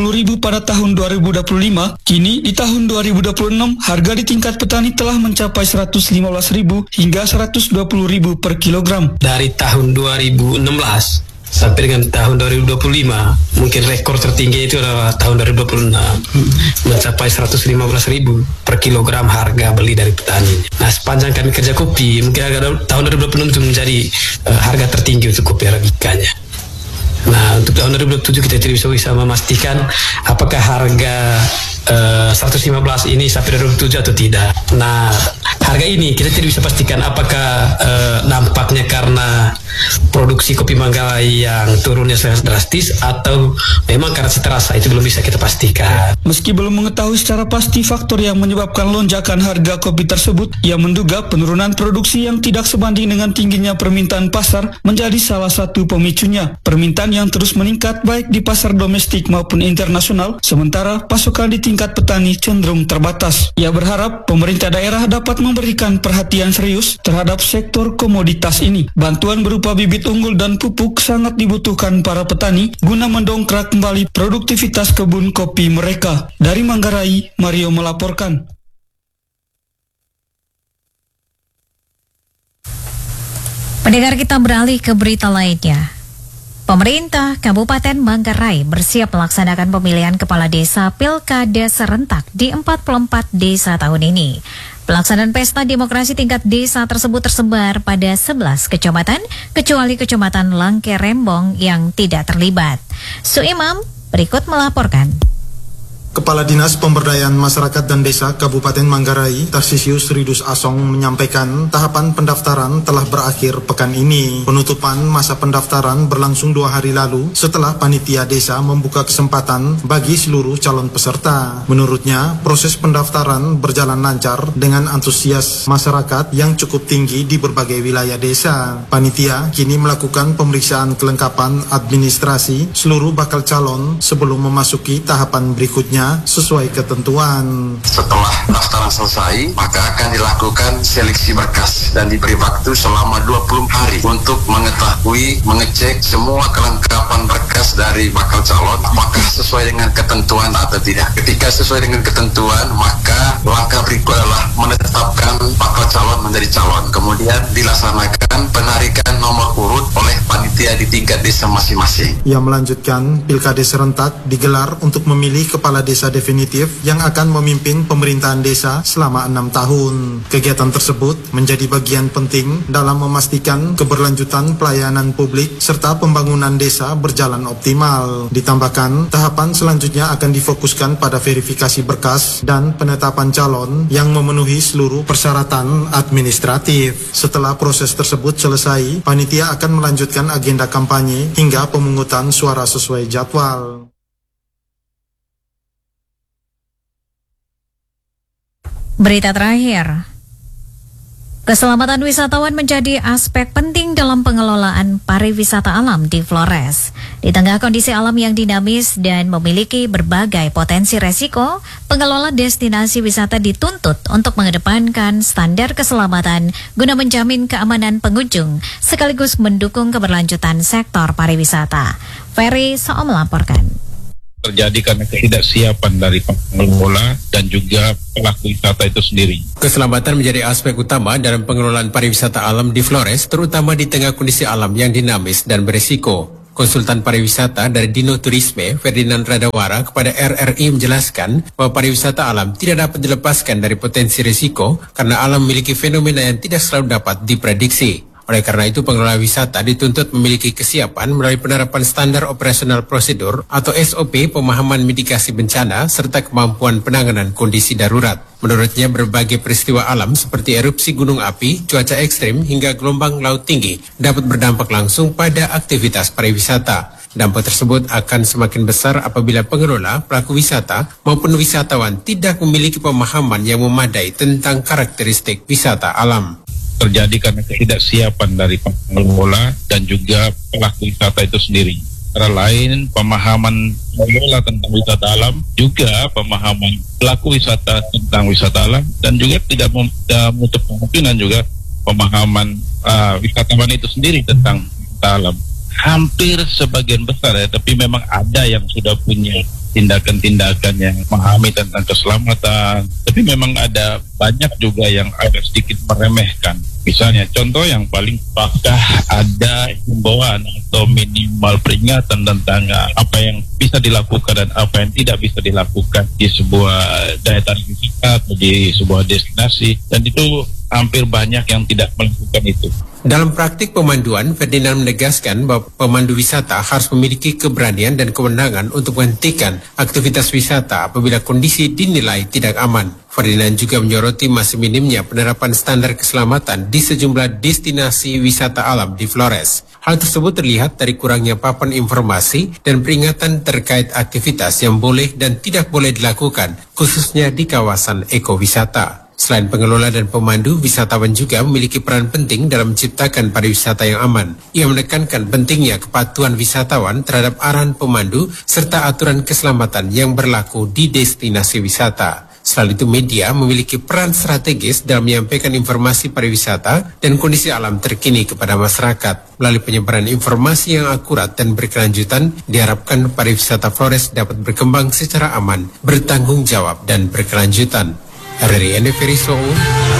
Rp10.000 pada tahun 2025, kini di tahun 2026 harga di tingkat petani telah mencapai Rp115.000 hingga Rp120.000 per kilogram. Dari tahun 2016 sampai dengan tahun 2025, mungkin rekor tertinggi itu adalah tahun 2026 mencapai Rp115.000 per kilogram harga beli dari petani. Nah, sepanjang kami kerja kopi, mungkin tahun 2026 itu menjadi harga tertinggi untuk kopi arabikanya. Nah, untuk tahun 2027 kita tidak bisa memastikan apakah harga 115 ini sampai 2027 atau tidak. Nah, harga ini kita tidak bisa pastikan apakah dampaknya karena produksi kopi Manggarai yang turunnya sangat drastis atau memang karena terasa, itu belum bisa kita pastikan. Meski belum mengetahui secara pasti faktor yang menyebabkan lonjakan harga kopi tersebut, ia menduga penurunan produksi yang tidak sebanding dengan tingginya permintaan pasar menjadi salah satu pemicunya. Permintaan yang terus meningkat baik di pasar domestik maupun internasional, sementara pasokan di tingkat petani cenderung terbatas. Ia berharap pemerintah daerah dapat memberikan perhatian serius terhadap sektor komoditas ini. Bantuan berupa bibit unggul dan pupuk sangat dibutuhkan para petani guna mendongkrak kembali produktivitas kebun kopi mereka. Dari Manggarai, Mario melaporkan. Pendengar, kita beralih ke berita lainnya. Pemerintah Kabupaten Manggarai bersiap melaksanakan pemilihan kepala desa Pilkada serentak di 44 desa tahun ini. Pelaksanaan pesta demokrasi tingkat desa tersebut tersebar pada 11 kecamatan, kecuali Kecamatan Langke Rembong yang tidak terlibat. Suimam berikut melaporkan. Kepala Dinas Pemberdayaan Masyarakat dan Desa Kabupaten Manggarai, Tarsisius Ridus Asong, menyampaikan tahapan pendaftaran telah berakhir pekan ini. Penutupan masa pendaftaran berlangsung 2 hari lalu setelah panitia desa membuka kesempatan bagi seluruh calon peserta. Menurutnya, proses pendaftaran berjalan lancar dengan antusias masyarakat yang cukup tinggi di berbagai wilayah desa. Panitia kini melakukan pemeriksaan kelengkapan administrasi seluruh bakal calon sebelum memasuki tahapan berikutnya sesuai ketentuan. Setelah pendaftaran selesai, maka akan dilakukan seleksi berkas dan diberi waktu selama 20 hari untuk mengetahui, mengecek semua kelengkapan berkas dari bakal calon apakah sesuai dengan ketentuan atau tidak. Ketika sesuai dengan ketentuan, maka langkah berikut adalah menetapkan bakal calon menjadi calon. Kemudian dilaksanakan penarikan nomor urut oleh panitia di tingkat desa masing-masing. Ia melanjutkan, pilkada serentak digelar untuk memilih kepala desa definitif yang akan memimpin pemerintahan desa selama 6 tahun. Kegiatan tersebut menjadi bagian penting dalam memastikan keberlanjutan pelayanan publik serta pembangunan desa berjalan optimal. Ditambahkan, tahapan selanjutnya akan difokuskan pada verifikasi berkas dan penetapan calon yang memenuhi seluruh persyaratan administratif. Setelah proses tersebut selesai, panitia akan melanjutkan agenda kampanye hingga pemungutan suara sesuai jadwal. Berita terakhir, keselamatan wisatawan menjadi aspek penting dalam pengelolaan pariwisata alam di Flores. Di tengah kondisi alam yang dinamis dan memiliki berbagai potensi resiko, pengelola destinasi wisata dituntut untuk mengedepankan standar keselamatan guna menjamin keamanan pengunjung sekaligus mendukung keberlanjutan sektor pariwisata. Ferry Sao melaporkan. Terjadi karena ketidaksiapan dari pengelola dan juga pelaku wisata itu sendiri. Keselamatan menjadi aspek utama dalam pengelolaan pariwisata alam di Flores, terutama di tengah kondisi alam yang dinamis dan berisiko. Konsultan pariwisata dari Dino Turisme, Ferdinand Radawara, kepada RRI menjelaskan bahwa pariwisata alam tidak dapat dilepaskan dari potensi risiko karena alam memiliki fenomena yang tidak selalu dapat diprediksi. Oleh karena itu, pengelola wisata dituntut memiliki kesiapan melalui penerapan standar operasional prosedur atau SOP, pemahaman mitigasi bencana, serta kemampuan penanganan kondisi darurat. Menurutnya, berbagai peristiwa alam seperti erupsi gunung api, cuaca ekstrim, hingga gelombang laut tinggi dapat berdampak langsung pada aktivitas pariwisata. Dampak tersebut akan semakin besar apabila pengelola, pelaku wisata, maupun wisatawan tidak memiliki pemahaman yang memadai tentang karakteristik wisata alam. Terjadi karena ketidaksiapan dari pengelola dan juga pelaku wisata itu sendiri. Antara lain, pemahaman pengelola tentang wisata alam, juga pemahaman pelaku wisata tentang wisata alam, dan juga tidak menutup kemungkinan juga pemahaman wisatawan itu sendiri tentang wisata alam. Hampir sebagian besar ya, tapi memang ada yang sudah punya tindakan-tindakan yang memahami tentang keselamatan. Tapi memang ada banyak juga yang agak sedikit meremehkan. Misalnya contoh yang paling, apakah ada himbauan atau minimal peringatan tentang apa yang bisa dilakukan dan apa yang tidak bisa dilakukan di sebuah daya tarik wisata atau di sebuah destinasi, dan itu hampir banyak yang tidak melakukan itu. Dalam praktik pemanduan, Ferdinand menegaskan bahwa pemandu wisata harus memiliki keberanian dan kewenangan untuk menghentikan aktivitas wisata apabila kondisi dinilai tidak aman. Ferdinand juga menyoroti masih minimnya penerapan standar keselamatan di sejumlah destinasi wisata alam di Flores. Hal tersebut terlihat dari kurangnya papan informasi dan peringatan terkait aktivitas yang boleh dan tidak boleh dilakukan, khususnya di kawasan ekowisata. Selain pengelola dan pemandu, wisatawan juga memiliki peran penting dalam menciptakan pariwisata yang aman. Ia menekankan pentingnya kepatuhan wisatawan terhadap arahan pemandu serta aturan keselamatan yang berlaku di destinasi wisata. Selain itu, media memiliki peran strategis dalam menyampaikan informasi pariwisata dan kondisi alam terkini kepada masyarakat. Melalui penyebaran informasi yang akurat dan berkelanjutan, diharapkan pariwisata Flores dapat berkembang secara aman, bertanggung jawab, dan berkelanjutan. RRI NFRI Seoul,